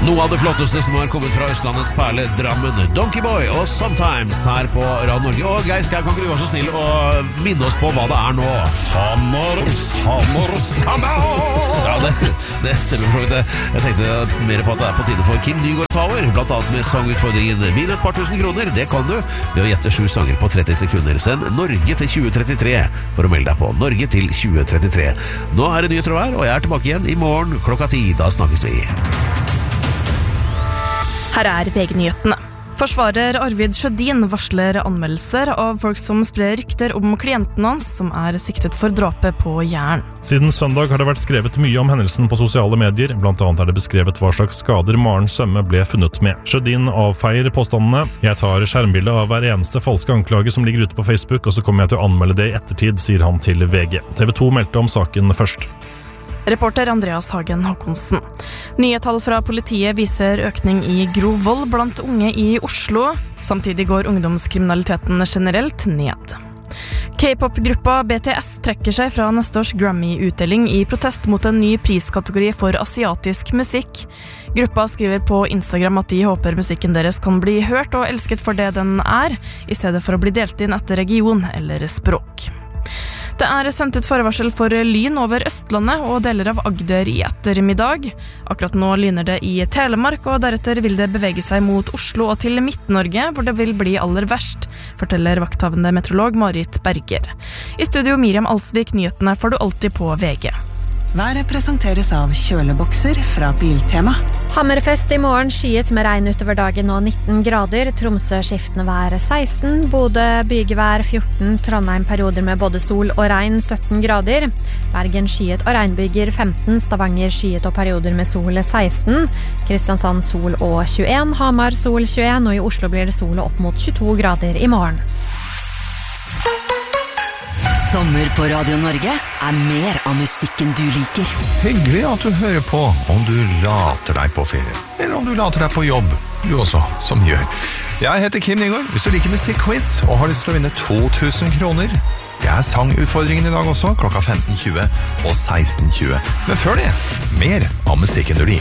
Noe av det flotteste som har kommet fra Østlandets perle, Drammen, Donkey Boy og Sometimes her på Radio Norge. Og Geir Skau, kan ikke du være så snill å minne oss på hva det er nå? Hammer. Ja, det stemmer for det. Jeg tenkte mer på at det er på tide for Kim Nygaard Tower, blant annet med sangutfordringen Vinn et par tusen kroner. Det kan du ved å gjette 7 sanger på 30 sekunder. Send Norge til 2033 for å melde deg på. Norge til 2033. Nå er det nyheter å være, og jeg er tilbake igjen i morgen klokka 10. Da snakkes vi. Her er VG-nyhetene. Forsvarer Arvid Sjødin varsler anmeldelser av folk som sprer rykter om klienten hans, som er siktet for drapet på Jæren. Siden søndag har det vært skrevet mye om hendelsen på sosiale medier. Blant annet er det beskrevet hva slags skader Maren Sømme ble funnet med. Sjødin avfeier påstandene. Jeg tar skjermbilde av hver eneste falske anklage som ligger ute på Facebook, og så kommer jeg til å anmelde det i ettertid, sier han til VG. TV 2 meldte om saken først. Reporter Andreas Hagen Håkonsen. Nye tall fra politiet viser økning i grov vold blant unge i Oslo. Samtidig går ungdomskriminaliteten generelt ned. K-pop-gruppa BTS trekker seg fra neste års Grammy-utdeling i protest mot en ny priskategori for asiatisk musikk. Gruppa skriver på Instagram at de håper musikken deres kan bli hørt og elsket for det den er, i stedet for å bli delt inn etter region eller språk. Det er sendt ut forvarsel for lyn over Østlandet og deler av Agder i ettermiddag. Akkurat nå lyner det i Telemark, og deretter vil det bevege seg mot Oslo og til Midt-Norge, hvor det vil bli aller verst, forteller vakthavende meteorolog Marit Berger. I studio Miriam Alsvik, nyhetene får du alltid på VG. Været presenteres av kjølebokser fra Biltema. Hammerfest i morgen, skyet med regn utover dagen og 19 grader. Tromsø skiftende vær 16, Bodø bygevær 14, Trondheim perioder med både sol og regn 17 grader. Bergen skyet og regnbyger 15, Stavanger skyet og perioder med sol 16, Kristiansand sol og 21, Hamar sol 21, og i Oslo blir det sol og opp mot 22 grader i morgen. Sommer på Radio Norge er mer av musikken du liker. Hyggelig at du hører på om du later deg på ferie. Eller om du later deg på jobb, du også, som gjør. Jeg heter Kim Nygaard. Hvis du liker musikkquiz og har lyst til å vinne 2000 kroner, det er sangutfordringen i dag også, klokka 15.20 og 16.20. Men før det, mer av musikken du liker.